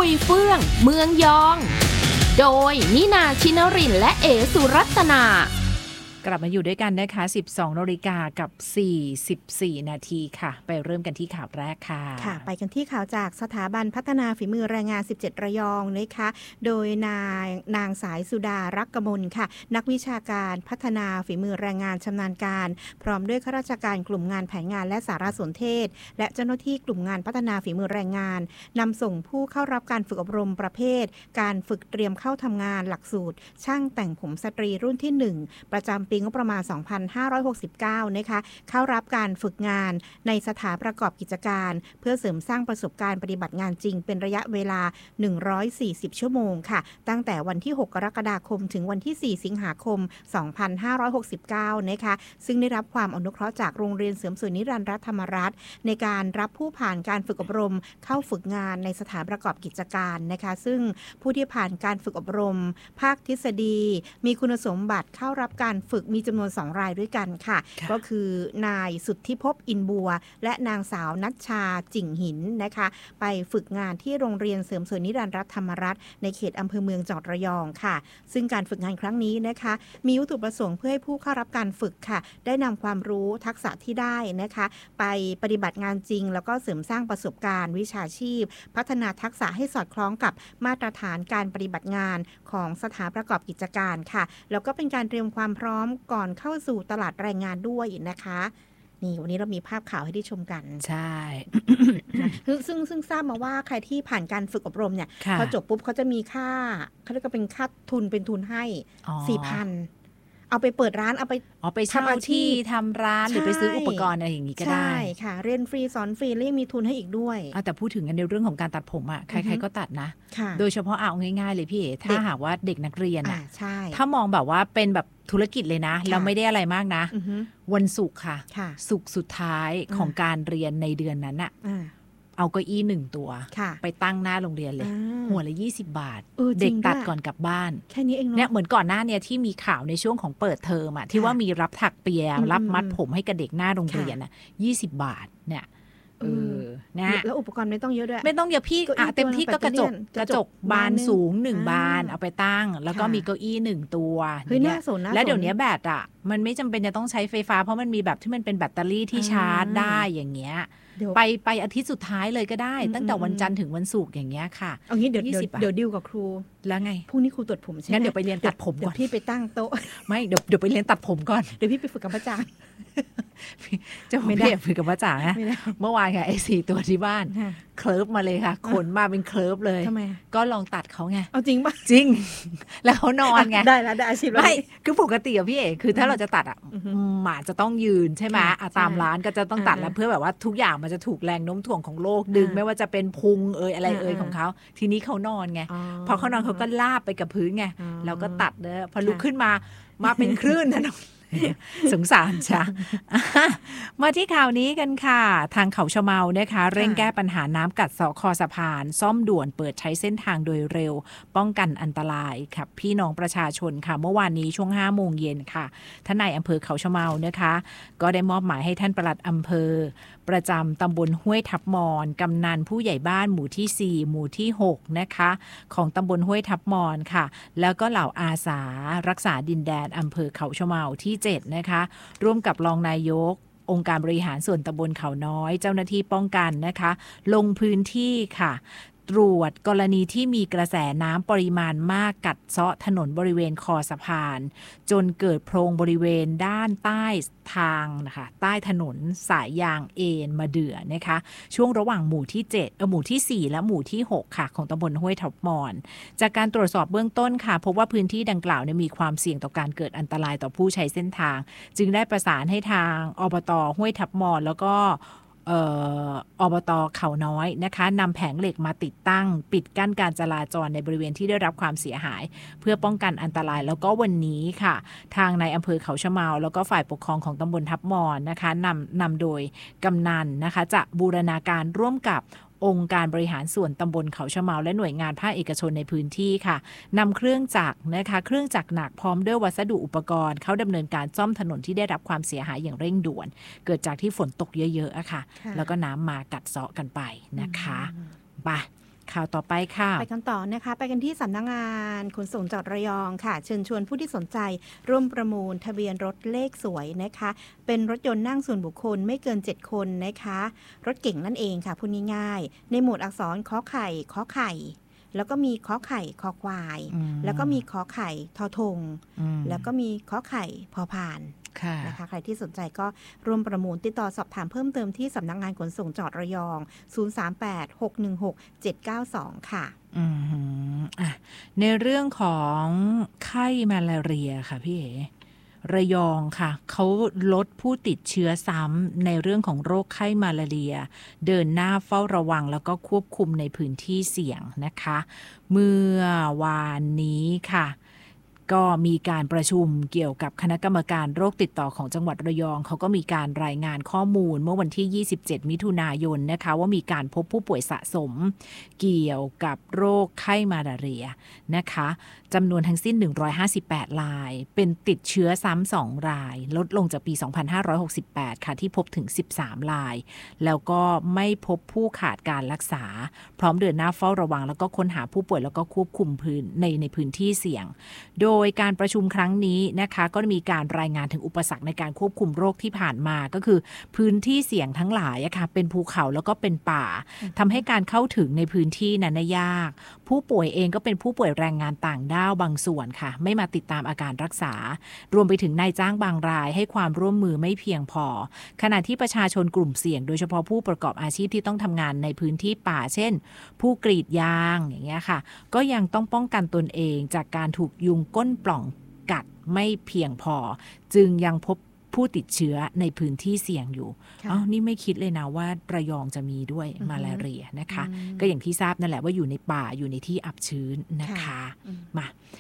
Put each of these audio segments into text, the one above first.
ยเฟื่องเมืองยองโดยนินาชินรินทร์และเอสุรัตนากลับมาอยู่ด้วยกันนะคะ 12 นาฬิกากับ 44 นาทีค่ะไปเริ่มกันที่ข่าวแรกค่ะค่ะไปกันที่ข่าวจากสถาบันพัฒนาฝีมือแรงงาน17ระยองนะคะโดยนางสายสุดารักกมลค่ะนักวิชาการพัฒนาฝีมือแรงงานชำนาญการพร้อมด้วยข้าราชการกลุ่มงานแผนงานและสารสนเทศและเจ้าหน้าที่กลุ่มงานพัฒนาฝีมือแรงงานนำส่งผู้เข้ารับการฝึกอบรมประเภทการฝึกเตรียมเข้าทำงานหลักสูตรช่างแต่งผมสตรีรุ่นที่1ประจำปีงบประมาณ 2569 นะคะเข้ารับการฝึกงานในสถานประกอบกิจการเพื่อเสริมสร้างประสบการณ์ปฏิบัติงานจริงเป็นระยะเวลา140ชั่วโมงค่ะตั้งแต่วันที่6กรกฎาคมถึงวันที่4สิงหาคม2569นะคะซึ่งได้รับความอนุเคราะห์จากโรงเรียนเสริมสวยนิรันดรธรรมรัตน์ในการรับผู้ผ่านการฝึกอบรมเข้าฝึกงานในสถานประกอบกิจการนะคะซึ่งผู้ที่ผ่านการฝึกอบรมภาคทฤษฎีมีคุณสมบัติเข้ารับการฝึกมีจำนวน2รายด้วยกันค่ะก็คือนายสุทธิภพอินบัวและนางสาวนัชชาจิ่งหินนะคะไปฝึกงานที่โรงเรียนเสริมสวยนิรันดรธรรมรัตน์ในเขตอำเภอเมืองจังหวัดระยองค่ะซึ่งการฝึกงานครั้งนี้นะคะมีวัตถุประสงค์เพื่อให้ผู้เข้ารับการฝึกค่ะได้นำความรู้ทักษะที่ได้นะคะไปปฏิบัติงานจริงแล้วก็เสริมสร้างประสบการณ์วิชาชีพพัฒนาทักษะให้สอดคล้องกับมาตรฐานการปฏิบัติงานของสถานประกอบกิจการค่ะแล้วก็เป็นการเตรียมความพร้อมก่อนเข้าสู่ตลาดแรงงานด้วยนะคะนี่วันนี้เรามีภาพข่าวให้ได้ชมกันใช่ซึ่งทราบมาว่าใครที่ผ่านการฝึกอบรมเนี่ยพอจบปุ๊บเขาจะมีค่าเขาเรียกว่าเป็นค่าทุนเป็นทุนให้ 4,000 เอาไปเปิดร้านเอาไปเช่าที่ทำร้านหรือไปซื้ออุปกรณ์อะไรอย่างนี้ก็ได้ใช่ค่ะเรียนฟรีสอนฟรีแล้วยังมีทุนให้อีกด้วยแต่พูดถึงกันในเรื่องของการตัดผมอ่ะใครๆก็ตัดนะโดยเฉพาะเอาง่ายๆเลยพี่เอ๋ถ้าหากว่าเด็กนักเรียนอ่ะถ้ามองแบบว่าเป็นแบบธุรกิจเลยนะเราไม่ได้อะไรมากนะวันศุกร์ค่ะศุกร์สุดท้ายของการเรียนในเดือนนั้นอ่ะเอาเก้าอี้1ตัวไปตั้งหน้าโรงเรียนเลยหัวละ20 บาทเด็กตัดก่อนกลับบ้านแค่นี้เองเนี่ยเหมือนก่อนหน้าเนี่ยที่มีข่าวในช่วงของเปิดเทอมที่ว่ามีรับถักเปียรับมัดผมให้กับเด็กหน้าโรงเรียน20 บาทเนี่ยนะแล้วอุปกรณ์ไม่ต้องเยอะด้วยไม่ต้องเยอะพี่เต็มที่ก็กระจกบานสูง1บานเอาไปตั้งแล้วก็มีเก้าอี้1ตัวแล้วเดี๋ยวนี้แบตมันไม่จำเป็นจะต้องใช้ไฟฟ้าเพราะมันมีแบบที่มันเป็นแบตเตอรี่ที่ชาร์จได้อย่างเงี้ยไปอาทิตย์สุดท้ายเลยก็ได้ตั้งแต่วันจันทร์ถึงวันศุกร์อย่างเงี้ยค่ะเอางี้เดี๋ยวดิวกับครูแล้วไงพรุ่งนี้ครูตรวจผมใช่ไหมงั้นเดี๋ยวไปเรียนตัดผมก่อนเดี๋ยวพี่ไปตั้งโต๊ะไม่เดี๋ยวไปเรียนตัดผมก่อนเดี๋ยวพี่ไปฝึกกับพระอาจารย์จะไม่ได้ฝึกกับพระอาจารย์นะเมื่อวานค่ะไอ้4ตัวที่บ้านเคลิฟมาเลยค่ะขนมาเป็นเคลิฟเลยทำไมก็ลองตัดเขาไงเอาจริงป่ะจริงแล้วเขานอนไงได้แล้วได้อาชีพแล้วไม่คือปกติอะพี่เอ๋คือถ้าเราจะตัดหมาจะต้องยืนใช่ไหมตามร้านก็จะต้องตัดแล้วเพื่อแบบว่าทุกอย่างมันจะถูกแรงโน้มถ่วงของโลกดึงไม่ว่าจะเป็นพุงอะไรของเขาทีนี้เขานอนไงพอเขานอนเขาก็ลาบไปกับพื้นไงแล้วก็ตัดเลยพอลุกขึ้นมาเป็นคลื่นนะสงสารจ้ะมาที่ข่าวนี้กันค่ะทางเขาชะเมานะคะเร่งแก้ปัญหาน้ำกัดเซาะคอสะพานซ่อมด่วนเปิดใช้เส้นทางโดยเร็วป้องกันอันตรายค่ะพี่น้องประชาชนค่ะเมื่อวานนี้ช่วง 5 โมงเย็นค่ะท่านนายอำเภอเขาชะเมานะคะก็ได้มอบหมายให้ท่านปลัดอำเภอประจำตำบลห้วยทับมอนกำนันผู้ใหญ่บ้านหมู่ที่4หมู่ที่6นะคะของตำบลห้วยทับมอนค่ะแล้วก็เหล่าอาสารักษาดินแดนอำเภอเขาชะเมาที่7นะคะร่วมกับรองนายกองค์การบริหารส่วนตำบลเขาน้อยเจ้าหน้าที่ป้องกันนะคะลงพื้นที่ค่ะตรวจกรณีที่มีกระแสน้ำปริมาณมากกัดเซาะถนนบริเวณคอสะพานจนเกิดโพรงบริเวณด้านใต้ทางนะคะใต้ถนนสายยางเอ็นมาเดือนะคะช่วงระหว่างหมู่ที่7หมู่ที่4และหมู่ที่6ค่ะของตำบลห้วยทับมอนจากการตรวจสอบเบื้องต้นค่ะพบว่าพื้นที่ดังกล่าวมีความเสี่ยงต่อการเกิดอันตรายต่อผู้ใช้เส้นทางจึงได้ประสานให้ทางอบต.ห้วยทับมอนแล้วก็อบต.เขาน้อยนะคะนำแผงเหล็กมาติดตั้งปิดกั้นการจราจรในบริเวณที่ได้รับความเสียหายเพื่อป้องกันอันตรายแล้วก็วันนี้ค่ะทางในอำเภอเขาชะเมาแล้วก็ฝ่ายปกครองของตำบลทับมอนนะคะนำโดยกำนันนะคะจะบูรณาการร่วมกับองค์การบริหารส่วนตำบลเขาชะเมาและหน่วยงานภาคเอกชนในพื้นที่ค่ะนำเครื่องจักรนะคะเครื่องจักรหนักพร้อมด้วยวัสดุอุปกรณ์เข้าดำเนินการซ่อมถนนที่ได้รับความเสียหายอย่างเร่งด่วนเกิดจากที่ฝนตกเยอะๆค่ะแล้วก็น้ำมากัดเซาะกันไปนะคะไปข่าวต่อไปค่ะไปกันต่อนะคะไปกันที่สำนักงานขนส่งจังหวัดระยองค่ะเชิญชวนผู้ที่สนใจร่วมประมูลทะเบียนรถเลขสวยนะคะเป็นรถยนต์นั่งส่วนบุคคลไม่เกิน7คนนะคะรถเก่งนั่นเองค่ะพูดง่ายๆในหมวดอักษรขอไข่แล้วก็มีขอไข่คอควายแล้วก็มีขอไข่ทอทงแล้วก็มีขอไข่พอพานนะคะใครที่สนใจก็ร่วมประมูลติดต่อสอบถามเพิ่มเติมที่สำนักงานขนส่งจังหวัดระยอง038-616-792ค่ะในเรื่องของไข้มาลาเรียค่ะพี่เอ๋ระยองค่ะเขาลดผู้ติดเชื้อซ้ำในเรื่องของโรคไข้มาลาเรียเดินหน้าเฝ้าระวังแล้วก็ควบคุมในพื้นที่เสี่ยงนะคะเมื่อวานนี้ค่ะก็มีการประชุมเกี่ยวกับคณะกรรมการโรคติดต่อของจังหวัดระยองเขาก็มีการรายงานข้อมูลเมื่อวันที่27มิถุนายนนะคะว่ามีการพบผู้ป่วยสะสมเกี่ยวกับโรคไข้มาลาเรียนะคะจำนวนทั้งสิ้น158รายเป็นติดเชื้อซ้ำ2รายลดลงจากปี2568ค่ะที่พบถึง13รายแล้วก็ไม่พบผู้ขาดการรักษาพร้อมเดินหน้าเฝ้าระวังแล้วก็ค้นหาผู้ป่วยแล้วก็ควบคุมในพื้นที่เสี่ยงโดยการประชุมครั้งนี้นะคะก็มีการรายงานถึงอุปสรรคในการควบคุมโรคที่ผ่านมาก็คือพื้นที่เสี่ยงทั้งหลายค่ะเป็นภูเขาแล้วก็เป็นป่าทำให้การเข้าถึงในพื้นที่นั้นยากผู้ป่วยเองก็เป็นผู้ป่วยแรงงานต่างด้าวบางส่วนค่ะไม่มาติดตามอาการรักษารวมไปถึงนายจ้างบางรายให้ความร่วมมือไม่เพียงพอขณะที่ประชาชนกลุ่มเสี่ยงโดยเฉพาะผู้ประกอบอาชีพที่ต้องทำงานในพื้นที่ป่าเช่นผู้กรีดยางอย่างเงี้ยค่ะก็ยังต้องป้องกันตนเองจากการถูกยุงก้นปล่องกัดไม่เพียงพอจึงยังพบผู้ติดเชื้อในพื้นที่เสี่ยงอยู่นี่ไม่คิดเลยนะว่าระยองจะมีด้วยมาลาเรียนะคะก็อย่างที่ทราบนั่นแหละว่าอยู่ในป่าอยู่ในที่อับชื้นนะคะมา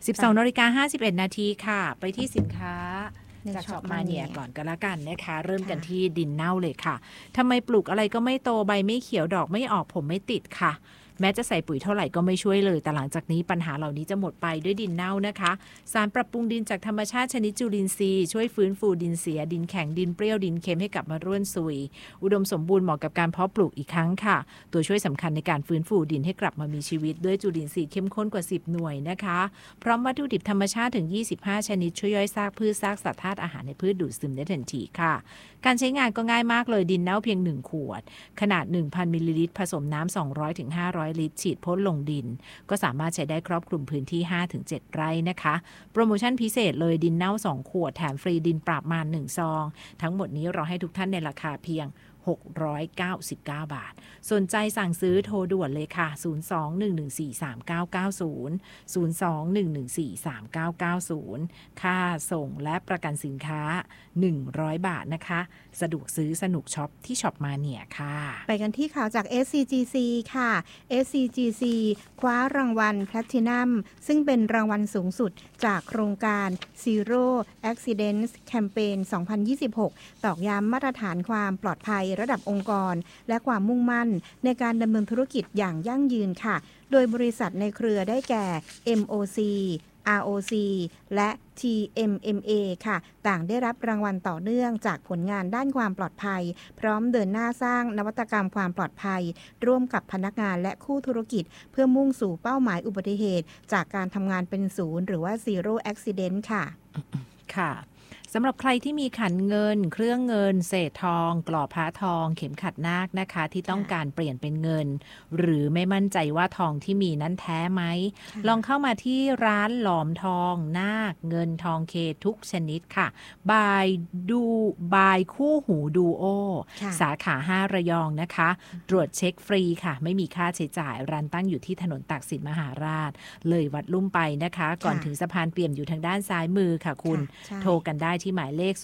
12:51 นาทีค่ะไปที่สินค้าจากช็อปมาเนียก่อนก็แล้วกันนะคะเริ่มกันที่ดินเน่าเลยค่ะทำไมปลูกอะไรก็ไม่โตใบไม่เขียวดอกไม่ออกผมไม่ติดค่ะแม้จะใส่ปุ๋ยเท่าไหร่ก็ไม่ช่วยเลยแต่หลังจากนี้ปัญหาเหล่านี้จะหมดไปด้วยดินเน่านะคะสารปรับปรุงดินจากธรรมชาติชนิดจุลินทรีย์ช่วยฟื้นฟูดินเสียดินแข็งดินเปรี้ยวดินเค็มให้กลับมาร่วนซุยอุดมสมบูรณ์เหมาะกับการเพาะปลูกอีกครั้งค่ะตัวช่วยสำคัญในการฟื้นฟูดินให้กลับมามีชีวิตด้วยจุลินทรีย์เข้มข้นกว่า10หน่วยนะคะพร้อมวัตถุดิบธรรมชาติถึง25ชนิดช่วยย่อยซากพืชซากสัตว์ธาตุอาหารในพืชดูดซึมได้ทันทีค่ะการใช้งานก็ง่ายมากเลยดินเน่าเพียง1ขวดขนาด 1,000 มิลลิลิตรผสมน้ำ 200-500 ลิตรฉีดพ่นลงดินก็สามารถใช้ได้ครอบคลุมพื้นที่ 5-7 ไร่นะคะโปรโมชั่นพิเศษเลยดินเน่า2ขวดแถมฟรีดินปราบมาร1ซองทั้งหมดนี้เราให้ทุกท่านในราคาเพียง699 บาทสนใจสั่งซื้อโทรด่วนเลยค่ะ02-114-3990 02-114-3990 ค่าส่งและประกันสินค้า100 บาทนะคะสะดวกซื้อสนุกช็อปที่ช็อปมาเนียค่ะไปกันที่ข่าวจาก SCGC ค่ะ SCGC คว้ารางวัลแพลทินัมซึ่งเป็นรางวัลสูงสุดจากโครงการ Zero Accidents Campaign 2026 ตอกย้ำมาตรฐานความปลอดภัยระดับองค์กรและความมุ่งมั่นในการดำเนินธุรกิจอย่างยั่งยืนค่ะโดยบริษัทในเครือได้แก่ MOC ROC และ TMMA ค่ะต่างได้รับรางวัลต่อเนื่องจากผลงานด้านความปลอดภัยพร้อมเดินหน้าสร้างนวัตกรรมความปลอดภัยร่วมกับพนักงานและคู่ธุรกิจเพื่อมุ่งสู่เป้าหมายอุบัติเหตุจากการทำงานเป็นศูนย์หรือว่า Zero Accident ค่ะค่ะสำหรับใครที่มีขันเงินเครื่องเงินเศษทองกรอบพระทองเข็มขัดนาคนะคะที่ต้องการเปลี่ยนเป็นเงินหรือไม่มั่นใจว่าทองที่มีนั้นแท้ไหมลองเข้ามาที่ร้านหลอมทองนาคเงินทองเคทุกชนิดค่ะบายคู่หูดูโอสาขา5ระยองนะคะตรวจเช็คฟรีค่ะไม่มีค่าใช้จ่ายร้านตั้งอยู่ที่ถนนตากสินมหาราชเลยวัดลุ่มไปนะคะก่อนถึงสะพานเปี่ยมอยู่ทางด้านซ้ายมือค่ะคุณโทรกันได้ที่หมายเลข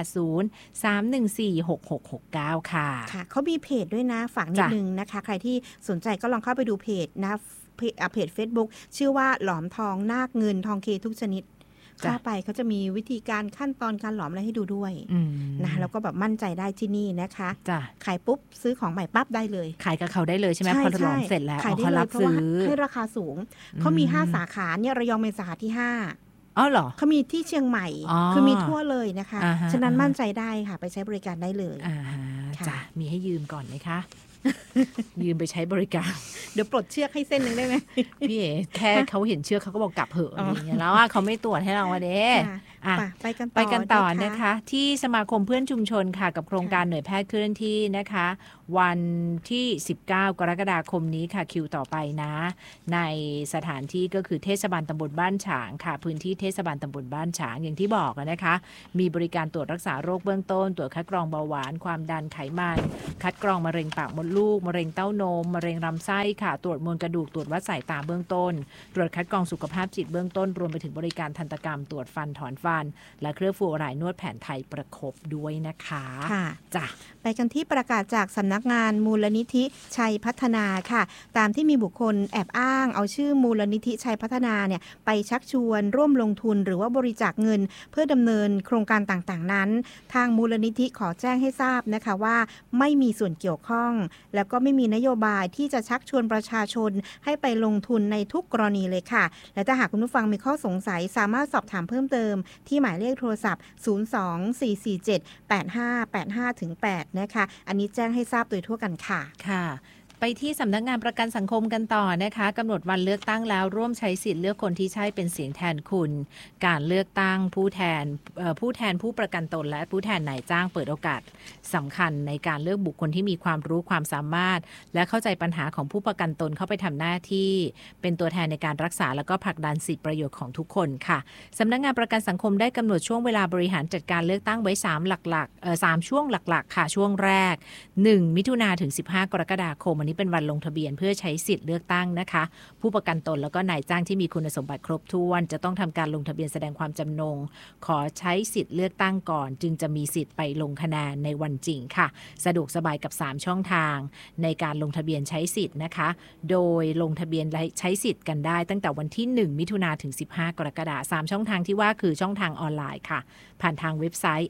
080-314-6669 ค่ะเขามีเพจด้วยนะฝากนิดนึงนะคะใครที่สนใจก็ลองเข้าไปดูเพจนะเพจ Facebook ชื่อว่าหลอมทองนาคเงินทองเคทุกชนิดเข้าไปเขาจะมีวิธีการขั้นตอนการหลอมอะไรให้ดูด้วยนะแล้วก็แบบมั่นใจได้ที่นี่นะคะขายปุ๊บซื้อของใหม่ปั๊บได้เลยขายกับเขาได้เลยใช่ไหมพอหลอมเสร็จแล้วเขารับซื้อให้ราคาสูงเขามี5สาขาเนี่ยระยองเป็นสาขาที่5 อ๋อเหรอเขามีที่เชียงใหม่คือมีทั่วเลยนะคะฉะนั้นมั่นใจได้ค่ะไปใช้บริการได้เลยจ้ะมีให้ยืมก่อนไหมคะยืมไปใช้บริการเดี๋ยวปลดเชือกให้เส้นนึงได้ไหมพี่เอ๋แค่เขาเห็นเชือกเขาก็บอกกลับเหอะอะไรอย่างเงี้ยแล้วว่าเขาไม่ตรวจให้เราเด้ไปกันต่อนะคะที่สมาคมเพื่อนชุมชนค่ะกับโครงการหน่วยแพทย์เคลื่อนที่นะคะวันที่19กรกฎาคมนี้ค่ะคิวต่อไปนะในสถานที่ก็คือเทศบาลตำบลบ้านฉางค่ะพื้นที่เทศบาลตำบลบ้านฉางอย่างที่บอกนะคะมีบริการตรวจรักษาโรคเบื้องต้นตรวจคัดกรองเบาหวานความดันไขมันคัดกรองมะเร็งปากมดลูกมะเร็งเต้านมมะเร็งลำไส้ค่ะตรวจมวลกระดูกตรวจวัดสายตาเบื้องต้นตรวจคัดกรองสุขภาพจิตเบื้องต้นรวมไปถึงบริการทันตกรรมตรวจฟันถอนฟันและเครื่องฟลูออไรด์นวดแผนไทยประคบด้วยนะคะค่ะจ้ะไปกันที่ประกาศจากสำนักงานมูลนิธิชัยพัฒนาค่ะตามที่มีบุคคลแอบอ้างเอาชื่อมูลนิธิชัยพัฒนาเนี่ยไปชักชวนร่วมลงทุนหรือว่าบริจาคเงินเพื่อดำเนินโครงการต่างๆนั้นทางมูลนิธิขอแจ้งให้ทราบนะคะว่าไม่มีส่วนเกี่ยวข้องแล้วก็ไม่มีนโยบายที่จะชักชวนประชาชนให้ไปลงทุนในทุกกรณีเลยค่ะและถ้าหากคุณผู้ฟังมีข้อสงสัยสามารถสอบถามเพิ่มเติมที่หมายเลขโทรศัพท์024478585-8นะคะอันนี้แจ้งให้ทราบโดยทั่วกันค่ะค่ะไปที่สำนักงานประกันสังคมกันต่อนะคะกำหนดวันเลือกตั้งแล้วร่วมใช้สิทธิ์เลือกคนที่ใช่เป็นเสียงแทนคุณการเลือกตั้งผู้แทนผู้ประกันตนและผู้แทนนายจ้างเปิดโอกาสสำคัญในการเลือกบุคคลที่มีความรู้ความสามารถและเข้าใจปัญหาของผู้ประกันตนเข้าไปทำหน้าที่เป็นตัวแทนในการรักษาและก็ผลักดันสิทธิประโยชน์ของทุกคนค่ะสำนักงานประกันสังคมได้กำหนดช่วงเวลาบริหารจัดการเลือกตั้งไว้3ช่วงหลักๆค่ะช่วงแรก1มิถุนายนถึง15กรกฎาคมอันนี้เป็นวันลงทะเบียนเพื่อใช้สิทธิ์เลือกตั้งนะคะผู้ประกันตนแล้วก็นายจ้างที่มีคุณสมบัติครบถ้วนจะต้องทำการลงทะเบียนแสดงความจำนงขอใช้สิทธิ์เลือกตั้งก่อนจึงจะมีสิทธิ์ไปลงคะแนนในวันจริงค่ะสะดวกสบายกับ3ช่องทางในการลงทะเบียนใช้สิทธิ์นะคะโดยลงทะเบียนใช้สิทธิ์กันได้ตั้งแต่วันที่1มิถุนายนถึง15กรกฎาคม3ช่องทางที่ว่าคือช่องทางออนไลน์ค่ะผ่านทางเว็บไซต์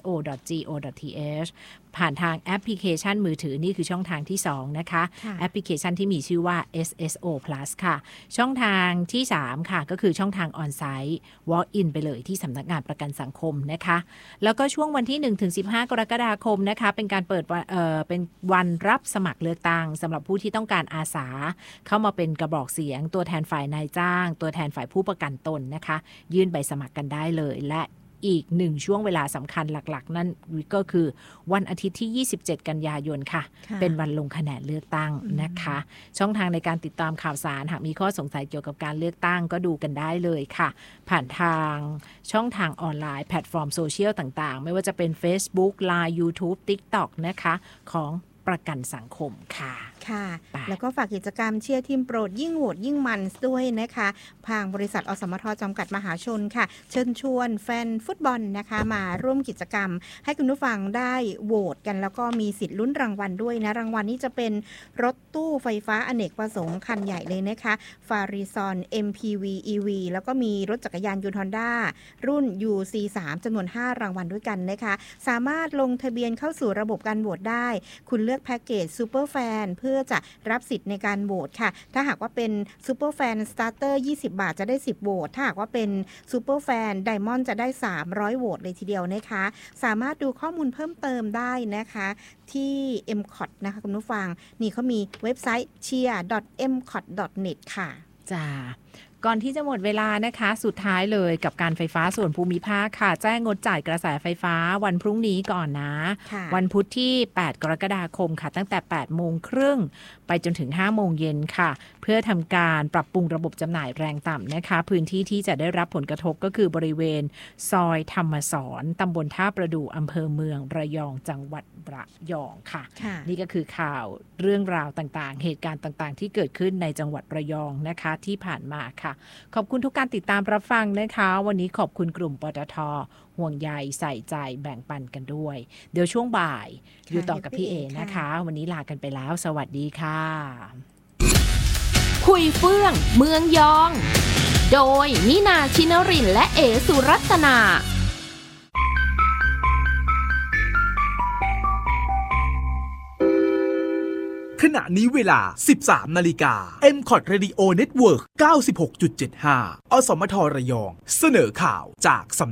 sso.go.th ผ่านทางแอปพลิเคชันมือถือนี่คือช่องทางที่2นะคะแอปพลิเคชันที่มีชื่อว่า SSO Plus ค่ะช่องทางที่3ค่ะก็คือช่องทางออนไซต์ walk in ไปเลยที่สำนักงานประกันสังคมนะคะแล้วก็ช่วงวันที่1ถึง15กรกฎาคมนะคะเป็นการเป็นวันรับสมัครเลือกตั้งสำหรับผู้ที่ต้องการอาสาเข้ามาเป็นกระบอกเสียงตัวแทนฝ่ายนายจ้างตัวแทนฝ่ายผู้ประกันตนนะคะยื่นใบสมัครกันได้เลยและอีก1ช่วงเวลาสำคัญหลักๆนั่นก็คือวันอาทิตย์ที่27กันยายนค่ะเป็นวันลงคะแนนเลือกตั้งนะคะช่องทางในการติดตามข่าวสารหากมีข้อสงสัยเกี่ยวกับการเลือกตั้งก็ดูกันได้เลยค่ะผ่านทางช่องทางออนไลน์แพลตฟอร์มโซเชียลต่างๆไม่ว่าจะเป็น Facebook Line YouTube TikTok นะคะของประกันสังคมค่ะค่ะแล้วก็ฝากกิจกรรมเชียร์ทีมโปรดยิ่งโหวตยิ่งมันด้วยนะคะทางบริษัทอสมทจำกัดมหาชนค่ะเชิญชวนแฟนฟุตบอลนะคะมาร่วมกิจกรรมให้คุณผู้ฟังได้โหวตกันแล้วก็มีสิทธิ์ลุ้นรางวัลด้วยนะรางวัลนี้จะเป็นรถตู้ไฟฟ้าอเนกประสงค์คันใหญ่เลยนะคะฟาริซอน MPV EV แล้วก็มีรถจักรยานยนต์ Honda รุ่น UC3 จำนวน5รางวัลด้วยกันนะคะสามารถลงทะเบียนเข้าสู่ระบบการโหวตได้คุณเลือกแพ็กเกจซูเปอร์แฟนเพื่อจะรับสิทธิ์ในการโหวตค่ะถ้าหากว่าเป็นซูเปอร์แฟนสตาร์เตอร์20 บาทจะได้10โหวตถ้าหากว่าเป็นซูเปอร์แฟนไดมอนด์จะได้300โหวตเลยทีเดียวนะคะสามารถดูข้อมูลเพิ่มเติมได้นะคะที่ MCOT นะคะคุณผู้ฟังนี่เขามีเว็บไซต์ cheer.mcot.net ค่ะจ้าก่อนที่จะหมดเวลานะคะสุดท้ายเลยกับการไฟฟ้าส่วนภูมิภาคค่ะแจ้งงดจ่ายกระแสไฟฟ้าวันพรุ่งนี้ก่อนนะวันพุธที่8กรกฎาคมค่ะตั้งแต่ 8:30 น.ไปจนถึง 5:00 น.ค่ะเพื่อทำการปรับปรุงระบบจำหน่ายแรงต่ำนะคะพื้นที่ที่จะได้รับผลกระทบก็คือบริเวณซอยธรรมสรตำบลท่าประดู่อำเภอเมืองระยองจังหวัดระยองค่ะนี่ก็คือข่าวเรื่องราวต่างๆเหตุการณ์ต่างๆที่เกิดขึ้นในจังหวัดระยองนะคะที่ผ่านมาค่ะขอบคุณทุกการติดตามรับฟังนะคะวันนี้ขอบคุณกลุ่มปตท.ห่วงใยใส่ใจแบ่งปันกันด้วยเดี๋ยวช่วงบ่ายอยู่ต่อกับพี่เอนะคะวันนี้ลากันไปแล้วสวัสดีค่ะคุยเฟื่องเมืองยองโดยนินาชินรินและเอสุรัตนาขณะนี้เวลา 13:00 น. MCOT Radio Network 96.75 อสมทระยองเสนอข่าวจาก